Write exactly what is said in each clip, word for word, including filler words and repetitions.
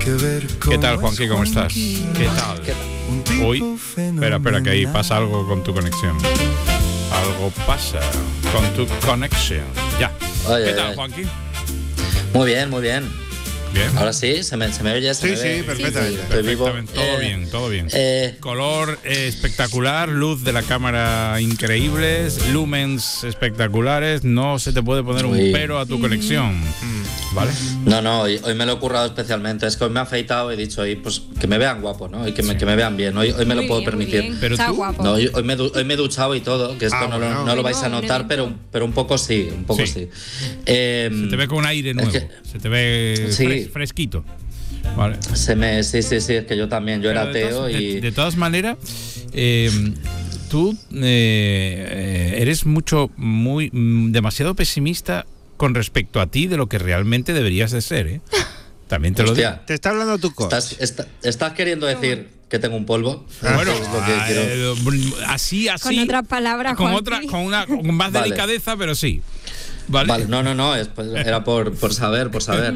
¿Qué tal, Juanqui? ¿Cómo estás? ¿Qué tal? ¿Qué tal? Uy, espera, espera, que ahí pasa algo con tu conexión. Algo pasa con tu conexión. Ya. Oye, ¿Qué tal, oye. Juanqui? Muy bien, muy bien. Bien. Ahora sí, se me, se me oye, se Sí, me sí, ve. perfectamente. Estoy vivo. Perfectamente, todo Eh, bien, todo bien. eh, Color eh, espectacular, luz de la cámara increíbles, lumens espectaculares, no se te puede poner un Uy. pero a tu conexión, ¿vale? No, no, hoy, hoy me lo he currado especialmente. Es que hoy me he afeitado y he dicho, hoy, pues que me vean guapo, ¿no? Y que me, Sí. que me vean bien. Hoy, hoy me Muy lo puedo bien, muy permitir. bien. Pero Está tú- guapo. No, hoy, hoy me, he du- hoy me he duchado y todo, que esto Ah, no, lo- bueno. no lo Hoy vais a no, un notar, evento. pero, pero un poco sí, un poco Sí. sí. Eh, Se te ve con un aire nuevo, que- se te ve Sí. fres- fresquito, ¿vale? se me, sí, sí, sí, es que yo también, yo Pero era de ateo todas- y... De, de todas maneras, eh, tú eh, eh, eres mucho, muy, mm, demasiado pesimista con respecto a ti de lo que realmente deberías de ser, ¿eh? También te lo digo. Hostia, Te está hablando tu coach. ¿estás, está- ¿estás queriendo decir que tengo un polvo? Bueno, Eso es lo que ah, quiero. eh, así, así. Con otras palabras, con Juanqui. otra, con una, con más Vale. delicadeza, pero sí. Vale. Vale, no, no, no, es, pues, era por, por saber, por saber.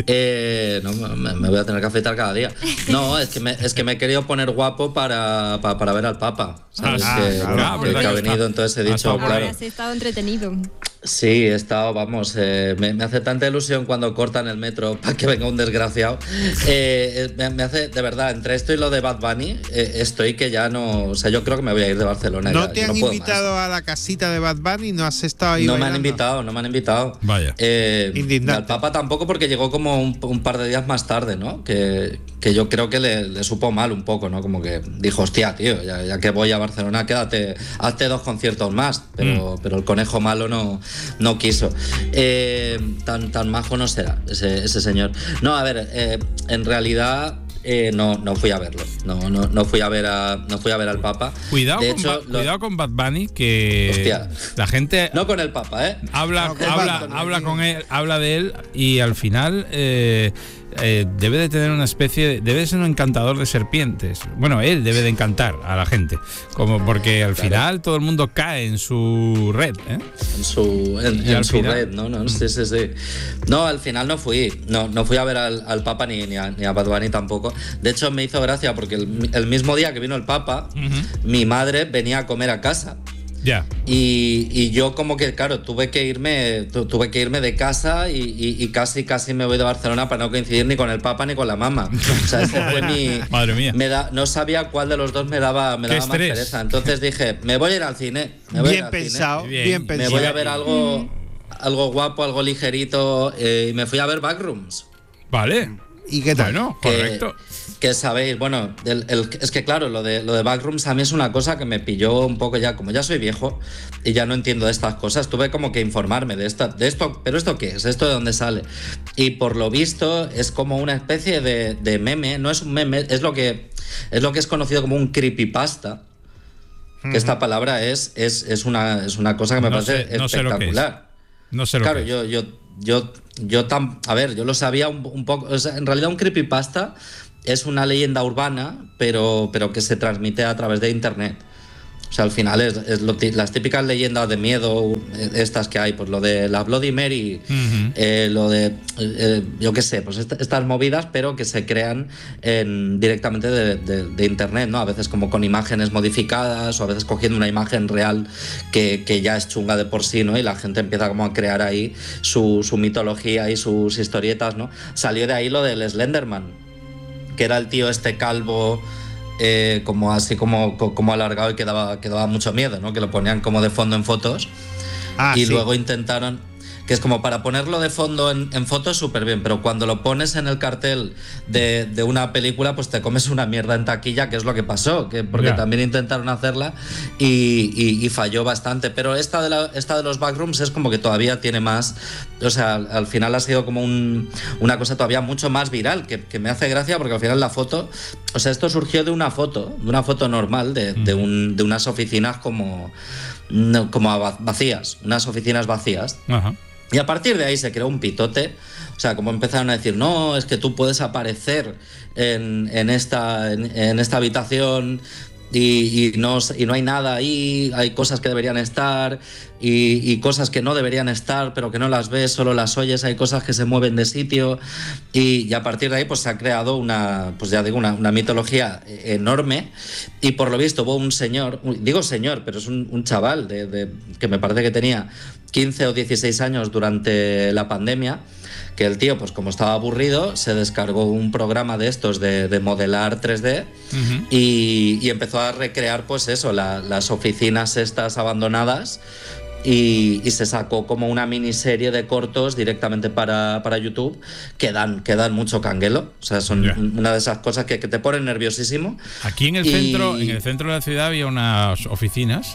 Eh, no, me, me voy a tener que afeitar cada día. No, es que me, es que me he querido poner guapo para, para, para ver al Papa. ¿Sabes? Ah, que, claro, bueno, verdad que, que ha que venido, está- entonces he ha dicho, estado por ahí. claro. Has estado entretenido. Sí, he estado, vamos, eh, me, me hace tanta ilusión cuando cortan el metro para que venga un desgraciado. Eh, eh, me, me hace, de verdad, entre esto y lo de Bad Bunny, eh, estoy que ya no. O sea, yo creo que me voy a ir de Barcelona. ¿No ya, te yo han puedo invitado a la casita de Bad Bunny? ¿No has estado ahí más. No me han bailando? invitado, no me han invitado. Vaya. Eh, Indignante. al Papa tampoco, porque llegó como un, un par de días más tarde, ¿no? Que, que yo creo que le, le supo mal un poco, ¿no? Como que dijo, hostia, tío, ya, ya que voy a Barcelona, quédate, hazte dos conciertos más. Pero, pero el conejo malo no, no quiso. Eh, tan, tan majo no será ese, ese señor. No, a ver, eh, en realidad. Eh, no, no fui a verlo. No, no, no fui a ver a, no fui a ver al Papa. Cuidado, de con, hecho, Ba- lo- cuidado con Bad Bunny, que Hostia. la gente no con el Papa, ¿eh? habla, No, con habla, Bad Bunny. habla con él, habla de él y al final eh, eh, debe de tener una especie, de, debe de ser un encantador de serpientes. Bueno, él debe de encantar a la gente, como porque al Claro. final todo el mundo cae en su red, ¿eh? En su, en, Y en al su final- red, ¿no? no sí, sí, sí. No, al final no fui. No, no fui a ver al, al Papa ni, ni, a, ni a Bad Bunny tampoco. De hecho, me hizo gracia porque el, el mismo día que vino el Papa, Ujú. mi madre venía a comer a casa. Ya. Y, y yo como que, claro, tuve que irme, tu- tuve que irme de casa y, y- y casi casi me voy de Barcelona para no coincidir ni con el Papa ni con la mamá. O sea, ese fue mi. Madre mía. Me da, no sabía cuál de los dos me daba, me Qué daba más estrés. pereza. Entonces dije, me voy a ir al cine. Me voy a ir Bien al cine. pensado, Bien. bien, Me Me pensado. voy a ver algo, algo guapo, algo ligerito. eh, y me fui a ver Backrooms. Vale. ¿Y qué tal? Bueno, Que, correcto. que sabéis, bueno, el- el- es que claro, lo de, lo de Backrooms a mí es una cosa que me pilló un poco ya, como ya soy viejo y ya no entiendo de estas cosas, tuve como que informarme de, esta, de esto, pero ¿esto qué es? ¿Esto de dónde sale? Y por lo visto es como una especie de, de meme, no es un meme, es lo que es, lo que es conocido como un creepypasta. Que esta palabra es, es, es, una, es una cosa que me No parece sé- no sé lo que es. espectacular. No sé lo Claro, que es. yo, yo, yo, yo tam, a ver, yo lo sabía un, un poco. O sea, en realidad, un creepypasta es una leyenda urbana, pero, pero que se transmite a través de internet. O sea, al final es, es lo ti- las típicas leyendas de miedo, eh, estas que hay, pues lo de la Bloody Mary, Ujú. eh, lo de, eh, yo qué sé, pues est- estas movidas, pero que se crean en, directamente de, de- de internet, ¿no? A veces como con imágenes modificadas o a veces cogiendo una imagen real que, que ya es chunga de por sí, ¿no? Y la gente empieza como a crear ahí su, su mitología y sus historietas, ¿no? Salió de ahí lo del Slenderman, que era el tío este calvo, eh, como así como, co- como alargado y que daba, que daba mucho miedo, ¿no? Que lo ponían como de fondo en fotos. Ah, y sí. luego intentaron, que es como para ponerlo de fondo en, en fotos súper bien, pero cuando lo pones en el cartel de, de una película, pues te comes una mierda en taquilla, que es lo que pasó, que porque Ya. también intentaron hacerla y, y- y falló bastante. Pero esta de, la, esta de los Backrooms es como que todavía tiene más, o sea, al, al final ha sido como un- una cosa todavía mucho más viral, que, que me hace gracia porque al final la foto, o sea, esto surgió de una foto, de una foto normal, de, de, un- de unas oficinas como, no, como va- vacías, unas oficinas vacías. Ajá. Y a partir de ahí se creó un pitote. O sea, como empezaron a decir, no, es que tú puedes aparecer en, en esta, en, en esta habitación y, y, no, y no hay nada ahí, hay cosas que deberían estar y, y cosas que no deberían estar, pero que no las ves, solo las oyes, hay cosas que se mueven de sitio y, y a partir de ahí pues se ha creado una, pues ya digo, una, una mitología enorme y por lo visto hubo un señor, digo señor, pero es un, un chaval de, de, que me parece que tenía quince o dieciséis años durante la pandemia, que el tío, pues como estaba aburrido, se descargó un programa de estos de, de modelar tres D uh-huh. y, y empezó a recrear, pues eso, la, las oficinas estas abandonadas y, y se sacó como una miniserie de cortos directamente para, para YouTube que dan, que dan mucho canguelo. O sea, son yeah. una de esas cosas que, que te ponen nerviosísimo. Aquí en el, y... centro, en el centro de la ciudad había unas oficinas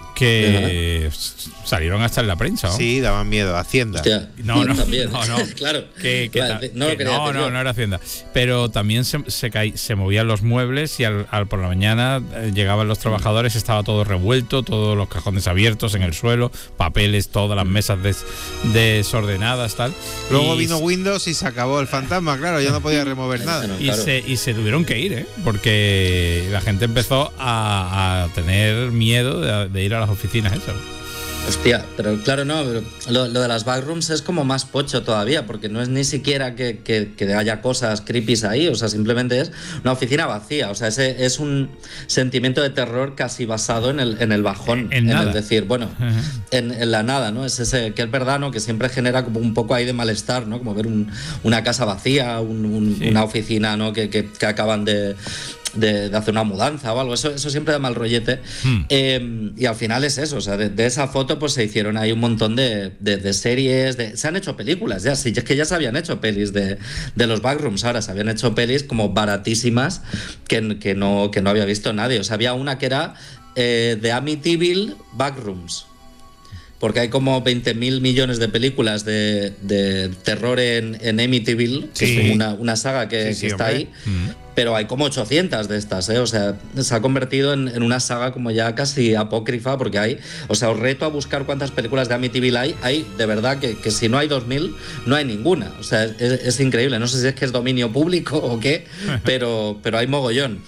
que salieron hasta en la prensa, ¿no? Sí, daban miedo. Hacienda. Hostia, no, no, también. no, no. Claro. Que, que vale, ta- no, que no, no, no era Hacienda. Pero también se, se, caí, se movían los muebles y al, al por la mañana eh, llegaban los trabajadores, estaba todo revuelto, todos los cajones abiertos en el suelo, papeles, todas las mesas des, desordenadas, tal. Luego y vino Windows y se acabó el fantasma, claro, ya no podía remover nada. Y, claro. se, y se tuvieron que ir, ¿eh? Porque la gente empezó a, a tener miedo de, de ir a las oficinas esas. Hostia, pero claro, no, pero lo, lo de las backrooms es como más pocho todavía, porque no es ni siquiera que, que, que haya cosas creepy ahí, o sea, simplemente es una oficina vacía, o sea, ese es un sentimiento de terror casi basado en el, en el bajón, en, en nada. el decir, bueno, uh-huh. en, en la nada, ¿no? Es ese que es verdad, ¿no? Que siempre genera como un poco ahí de malestar, ¿no? Como ver un, una casa vacía, un, un, sí. una oficina, ¿no? Que, que, que acaban de... De, de hacer una mudanza o algo, eso, eso siempre da mal rollete. Hmm. Eh, y al final es eso, o sea, de, de esa foto pues se hicieron ahí un montón de, de, de series, de, se han hecho películas ya, sí, es que ya se habían hecho pelis de, de los backrooms, ahora se habían hecho pelis como baratísimas que, que, no, que no había visto nadie, o sea, había una que era eh, de Amityville Backrooms. Porque hay como veinte mil millones de películas de, de terror en, en Amityville, que sí. es como una, una saga que, sí, sí, que está hombre. ahí, mm. pero hay como ochocientas de estas, ¿eh? O sea, se ha convertido en, en una saga como ya casi apócrifa, porque hay, o sea, os reto a buscar cuántas películas de Amityville hay, hay de verdad que, que si no hay dos mil, no hay ninguna, o sea, es, es increíble, no sé si es que es dominio público o qué, pero, pero hay mogollón.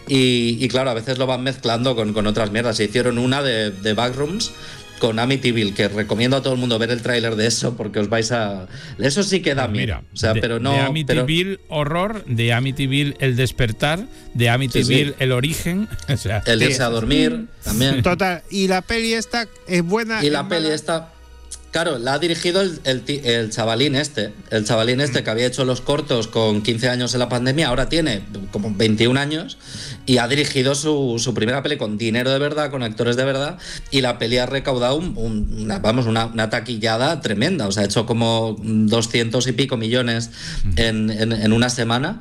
Y, y claro, a veces lo van mezclando con, con otras mierdas, se hicieron una de, de Backrooms, con Amityville, que recomiendo a todo el mundo ver el tráiler de eso porque os vais a... Eso sí que da miedo. O sea, de, pero no... De Amityville pero... horror, de Amityville el despertar, de Amityville sí, sí. el origen. O sea, el irse sí. a dormir también. Total, y la peli esta es buena. Y la peli esta... Claro, la ha dirigido el, el, el chavalín este, el chavalín este que había hecho los cortos con quince años en la pandemia, ahora tiene como veintiún años y ha dirigido su, su primera peli con dinero de verdad, con actores de verdad, y la peli ha recaudado un, un, una, vamos, una, una taquillada tremenda, o sea, ha hecho como doscientos y pico millones en, en, en una semana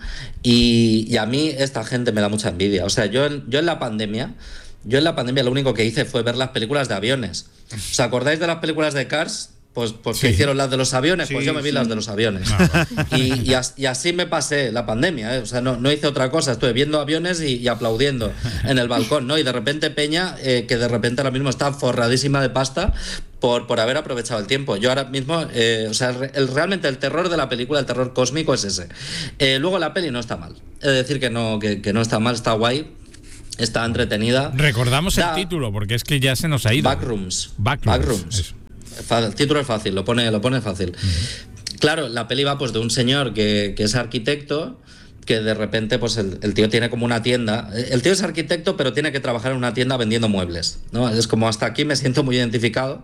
y, y a mí esta gente me da mucha envidia, o sea, yo, yo en la pandemia... Yo en la pandemia lo único que hice fue ver las películas de aviones. ¿Os acordáis de las películas de Cars? Pues, pues sí. que hicieron las de los aviones, sí, pues yo me vi sí. las de los aviones. No. Y, y, as, y así me pasé la pandemia, ¿eh? O sea, no, no hice otra cosa, estuve viendo aviones y, y aplaudiendo en el balcón, ¿no? Y de repente Peña, eh, que de repente ahora mismo está forradísima de pasta por, por haber aprovechado el tiempo. Yo ahora mismo, eh, o sea, el, realmente el terror de la película, el terror cósmico es ese. Eh, luego la peli no está mal, es decir que no, que, que no está mal, está guay. Está entretenida. Recordamos da, el título, porque es que ya se nos ha ido. Backrooms. Backrooms. Backrooms. El título es fácil, lo pone, lo pone fácil. Uh-huh. Claro, la peli va pues de un señor que, que es arquitecto, que de repente pues el, el tío tiene como una tienda. El tío es arquitecto, pero tiene que trabajar en una tienda vendiendo muebles, ¿no? Es como hasta aquí me siento muy identificado.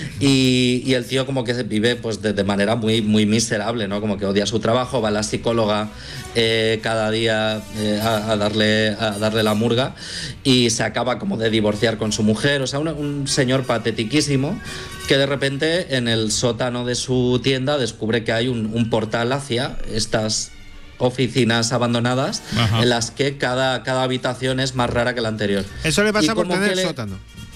Y, y el tío como que vive pues de, de manera muy, muy miserable, ¿no? Como que odia su trabajo, va a la psicóloga eh, cada día eh, a, a, darle, a darle la murga y se acaba como de divorciar con su mujer. O sea, un, un señor patetiquísimo que de repente en el sótano de su tienda descubre que hay un, un portal hacia estas oficinas abandonadas. Ajá. En las que cada, cada habitación es más rara que la anterior. Eso le pasa por tener le... sótano.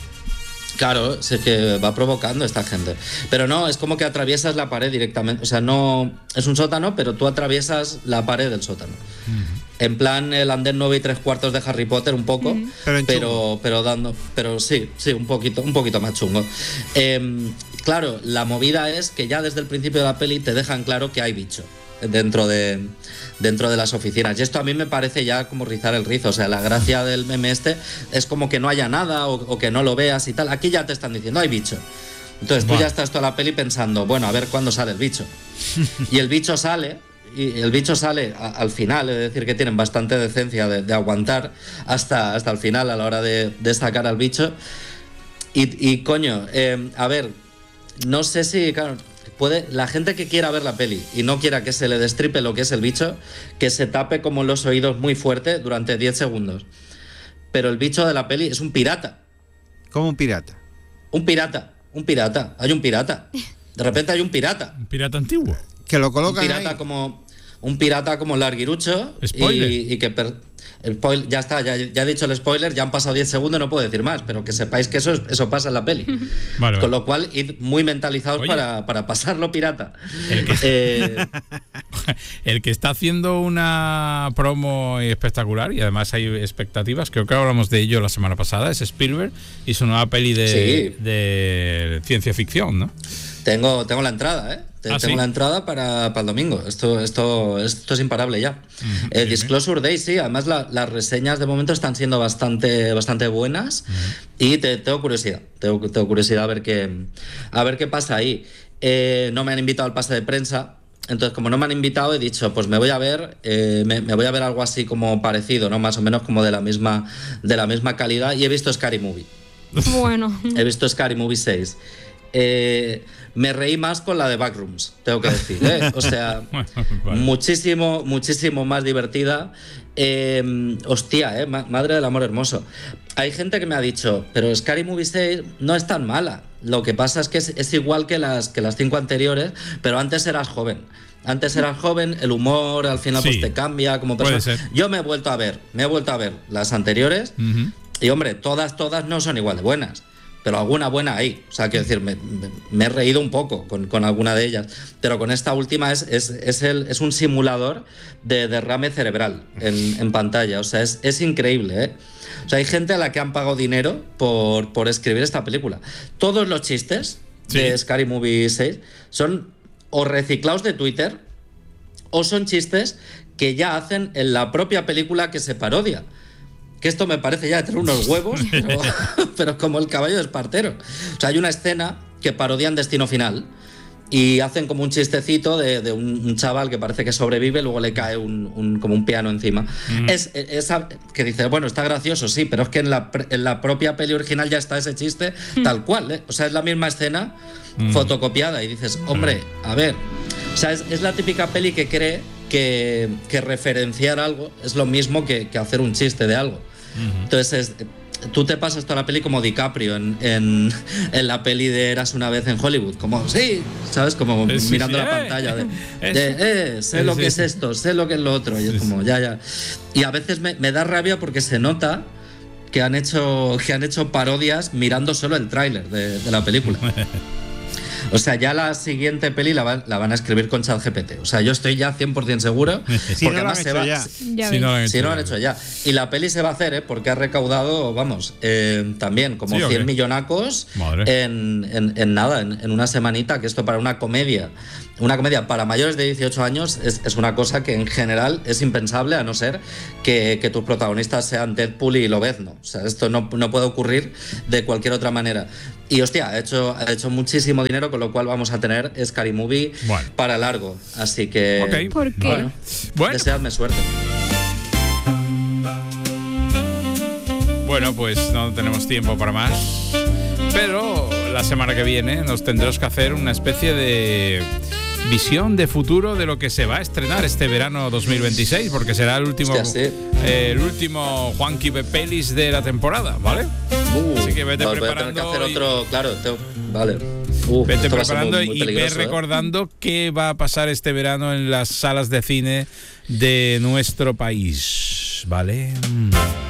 Claro, es que va provocando esta gente. Pero no, es como que atraviesas la pared directamente. O sea, no es un sótano, pero tú atraviesas la pared del sótano. Uh-huh. En plan el andén nueve y tres cuartos de Harry Potter, un poco, uh-huh. pero, pero, pero dando, pero sí, sí, un poquito, un poquito más chungo. Eh, claro, la movida es que ya desde el principio de la peli te dejan claro que hay bicho. dentro de, dentro de las oficinas. Y esto a mí me parece ya como rizar el rizo. O sea, la gracia del meme este es como que no haya nada o, o que no lo veas y tal. Aquí ya te están diciendo, hay bicho. Entonces tú bueno. ya estás toda la peli pensando, bueno, a ver cuándo sale el bicho. Y el bicho sale, y el bicho sale a, al final, es decir, que tienen bastante decencia de, de aguantar hasta, hasta el final a la hora de, de sacar al bicho. Y, y coño, eh, a ver, no sé si, claro, puede, la gente que quiera ver la peli y no quiera que se le destripe lo que es el bicho, que se tape como los oídos muy fuerte durante diez segundos. Pero el bicho de la peli es un pirata. ¿Cómo un pirata? Un pirata. Un pirata, hay un pirata. De repente hay un pirata. Un pirata antiguo. Que lo colocan un pirata ahí. como un pirata como Larguirucho. Spoiler. Y, y que per, el spoiler, ya está, ya, ya he dicho el spoiler, ya han pasado diez segundos, no puedo decir más, pero que sepáis que eso, eso pasa en la peli. Vale, Con vale. lo cual, id muy mentalizados para, para pasarlo pirata. El que, eh, el que está haciendo una promo espectacular y además hay expectativas, creo que hablamos de ello la semana pasada, es Spielberg y su nueva peli de, sí. de ciencia ficción, ¿no? Tengo, tengo la entrada, ¿eh? Tengo ¿Ah, sí? la entrada para, para el domingo. Esto, esto, esto es imparable ya. Uh-huh. eh, Disclosure Day, sí. Además, la, las reseñas de momento están siendo bastante, bastante buenas. Uh-huh. Y te, tengo curiosidad. Tengo, tengo curiosidad a ver qué, a ver qué pasa ahí. Eh, no me han invitado al pase de prensa. Entonces, como no me han invitado, he dicho, pues me voy a ver, eh, me, me voy a ver algo así como parecido, ¿no? Más o menos como de la misma, de la misma calidad. Y he visto Scary Movie. Bueno. He visto Scary Movie seis. Eh, me reí más con la de Backrooms, tengo que decir, ¿eh? O sea, vale. muchísimo, muchísimo más divertida. Eh, hostia, ¿eh? Madre del amor hermoso. Hay gente que me ha dicho, pero Scary Movie seis no es tan mala. Lo que pasa es que es, es igual que las, que las cinco anteriores, pero antes eras joven. Antes eras joven, el humor al final sí, pues te cambia como persona. Yo me he vuelto a ver, me he vuelto a ver las anteriores uh-huh. y hombre, todas, todas no son igual de buenas. Pero alguna buena hay. O sea, quiero decir, me, me he reído un poco con, con alguna de ellas. Pero con esta última es, es, es, el, es un simulador de derrame cerebral en, en pantalla. O sea, es, es increíble, ¿eh? O sea, hay gente a la que han pagado dinero por, por escribir esta película. Todos los chistes sí. de Scary Movie seis son o reciclados de Twitter o son chistes que ya hacen en la propia película que se parodia. Que esto me parece ya de tener unos huevos, pero, pero como el caballo de Espartero. O sea, hay una escena que parodian Destino Final y hacen como un chistecito de, de un, un chaval que parece que sobrevive, luego le cae un, un, como un piano encima. Mm. Es, es que dice, bueno, está gracioso, sí, pero es que en la, en la propia peli original ya está ese chiste mm. tal cual, ¿eh? O sea, es la misma escena mm. fotocopiada y dices, hombre, a ver, o sea, es, es la típica peli que cree que, que referenciar algo es lo mismo que, que hacer un chiste de algo. Uh-huh. Entonces, es, tú te pasas toda la peli como DiCaprio en, en, en la peli de Eras una vez en Hollywood, como, sí, ¿sabes? Como sí, mirando sí, la eh, pantalla de, de eh, sé sí, lo que sí. es esto, sé lo que es lo otro, y es como, ya, ya. Y a veces me, me da rabia porque se nota que han hecho, que han hecho parodias mirando solo el tráiler de, de la película. O sea, ya la siguiente peli la, va, la van a escribir con ChatGPT. O sea, yo estoy ya cien por ciento seguro. Si porque no además lo se va. Ya. Si, ya si no lo han, si hecho, no lo han hecho ya. Y la peli se va a hacer, ¿eh? Porque ha recaudado, vamos, eh, también como ¿sí, cien millonacos en, en, en nada, en, en una semanita. Que esto para una comedia, una comedia para mayores de dieciocho años es, es una cosa que en general es impensable, a no ser que, que tus protagonistas sean Deadpool y Lobezno. O sea, esto no, no puede ocurrir de cualquier otra manera. Y hostia, ha hecho, ha hecho muchísimo dinero, con lo cual vamos a tener Scary Movie bueno. para largo. Así que. Okay. ¿Por qué? Bueno, bueno. Deseadme suerte. Bueno, pues no tenemos tiempo para más. Pero la semana que viene nos tendremos que hacer una especie de visión de futuro de lo que se va a estrenar este verano dos mil veintiséis, porque será el último, Hostia, sí. eh, el último Juanqui Pelis de la temporada, ¿vale? Uh, Así que vete vale, preparando. Voy a tener que hacer y... otro, claro, tengo, vale. Uh, vete preparando muy, muy y ve ¿eh? recordando qué va a pasar este verano en las salas de cine de nuestro país, ¿vale?